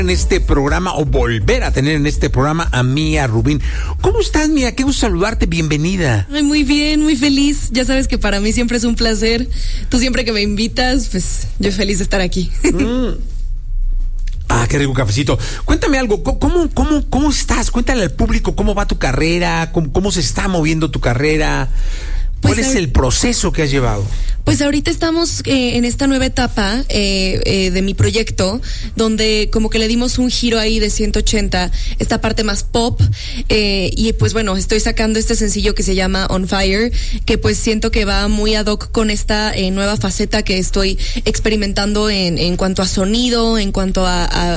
en este programa o volver a tener en este programa a Mía Rubín. ¿Cómo estás, Mía? Qué gusto saludarte, bienvenida. Ay, muy bien, muy feliz. Ya sabes que para mí siempre es un placer. Tú siempre que me invitas, pues yo feliz de estar aquí. Ah, qué rico cafecito. Cuéntame algo, ¿cómo estás? Cuéntale al público cómo va tu carrera, cómo se está moviendo tu carrera. ¿Cuál es el proceso que has llevado? Pues ahorita estamos en esta nueva etapa de mi proyecto, donde como que le dimos un giro ahí de 180, esta parte más pop, y pues bueno, estoy sacando este sencillo que se llama On Fire, que pues siento que va muy ad hoc con esta nueva faceta que estoy experimentando en cuanto a sonido, en cuanto a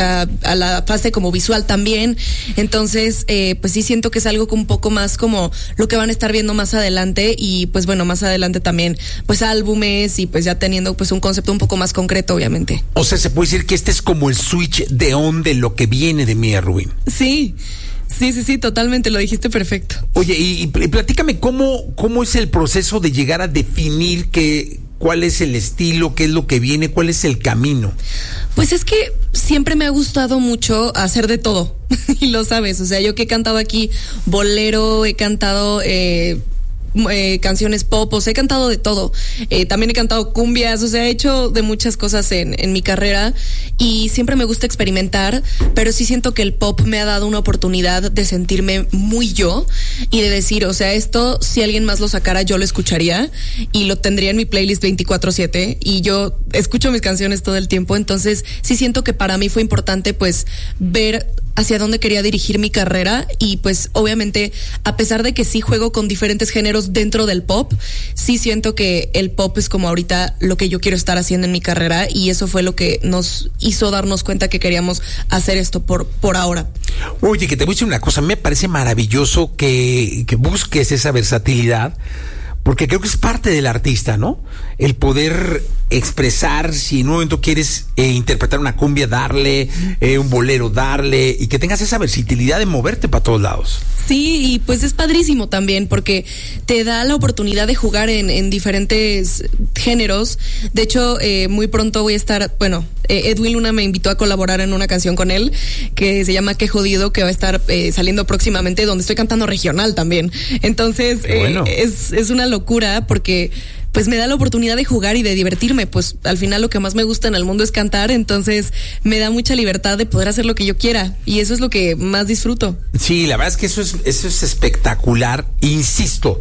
la fase como visual también. Entonces, pues sí siento que es algo un poco más como lo que van a estar viendo más adelante, y pues bueno, más adelante también pues álbumes, y pues ya teniendo pues un concepto un poco más concreto, obviamente. O sea, se puede decir que este es como el switch de on de lo que viene de Mía Rubín. Sí, totalmente, lo dijiste perfecto. Oye, y platícame cómo es el proceso de llegar a definir cuál es el estilo, qué es lo que viene, cuál es el camino. Pues es que siempre me ha gustado mucho hacer de todo, y lo sabes, o sea, yo que he cantado aquí bolero, he cantado canciones pop, o sea, he cantado de todo, también he cantado cumbias, o sea, he hecho de muchas cosas en mi carrera, y siempre me gusta experimentar, pero sí siento que el pop me ha dado una oportunidad de sentirme muy yo, y de decir, o sea, esto si alguien más lo sacara yo lo escucharía y lo tendría en mi playlist 24/7, y yo escucho mis canciones todo el tiempo. Entonces sí siento que para mí fue importante pues ver hacia dónde quería dirigir mi carrera, y pues obviamente a pesar de que sí juego con diferentes géneros dentro del pop, sí siento que el pop es como ahorita lo que yo quiero estar haciendo en mi carrera, y eso fue lo que nos hizo darnos cuenta que queríamos hacer esto por ahora. Oye, que te voy a decir una cosa, me parece maravilloso que busques esa versatilidad, porque creo que es parte del artista, ¿no? El poder expresar, si en un momento quieres interpretar una cumbia, darle un bolero, darle, y que tengas esa versatilidad de moverte para todos lados. Sí, y pues es padrísimo también, porque te da la oportunidad de jugar en diferentes géneros. De hecho, muy pronto voy a estar, Edwin Luna me invitó a colaborar en una canción con él que se llama Qué Jodido, que va a estar saliendo próximamente, donde estoy cantando regional también. Entonces, bueno, es una locura, porque pues me da la oportunidad de jugar y de divertirme. Pues al final lo que más me gusta en el mundo es cantar, entonces me da mucha libertad de poder hacer lo que yo quiera, y eso es lo que más disfruto. Sí, la verdad es que eso es espectacular. Insisto,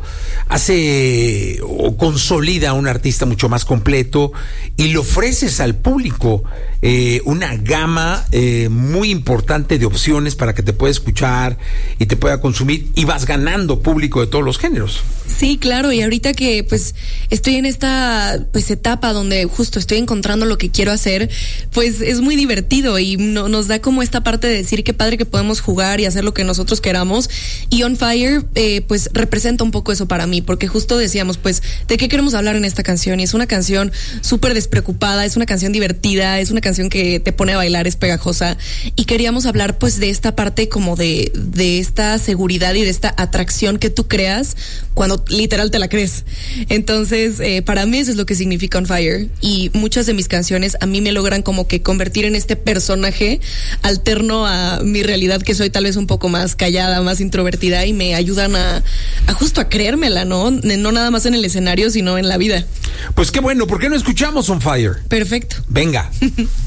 hace o consolida a un artista mucho más completo, y le ofreces al público una gama muy importante de opciones para que te pueda escuchar y te pueda consumir, y vas ganando público de todos los géneros. Sí, claro, y ahorita que pues estoy en esta pues etapa donde justo estoy encontrando lo que quiero hacer, pues es muy divertido, y nos da como esta parte de decir qué padre que podemos jugar y hacer lo que nosotros queramos. Y On Fire pues representa un poco eso para mí, porque justo decíamos pues de qué queremos hablar en esta canción, y es una canción súper despreocupada, es una canción divertida, es una canción que te pone a bailar, es pegajosa, y queríamos hablar pues de esta parte como de esta seguridad y de esta atracción que tú creas cuando literal te la crees. Entonces para mí eso es lo que significa On Fire, y muchas de mis canciones a mí me logran como que convertir en este personaje alterno a mi realidad, que soy tal vez un poco más callada, más introvertida, y me ayudan a justo a creérmela, ¿no? No nada más en el escenario, sino en la vida. Pues qué bueno, ¿por qué no escuchamos On Fire? Perfecto. Venga.